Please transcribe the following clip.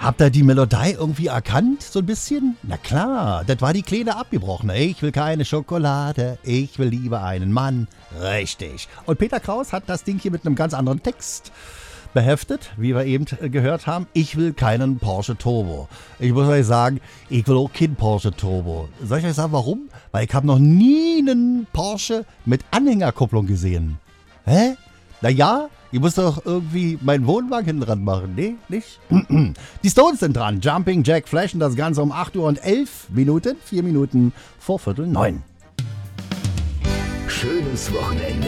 Habt ihr die Melodie irgendwie erkannt, so ein bisschen? Na klar, das war die kleine Abgebrochene. Ich will keine Schokolade, ich will lieber einen Mann. Richtig. Und Peter Kraus hat das Ding hier mit einem ganz anderen Text beheftet, wie wir eben gehört haben. Ich will keinen Porsche Turbo. Ich muss euch sagen, ich will auch keinen Porsche Turbo. Soll ich euch sagen, warum? Weil ich habe noch nie einen Porsche mit Anhängerkupplung gesehen. Hä? Naja, ich muss doch irgendwie meinen Wohnwagen hinten dran machen. Nee, nicht? Die Stones sind dran. Jumping Jack Flash und das Ganze um 8 Uhr und 11 Minuten. 4 Minuten vor 8:45. Schönes Wochenende.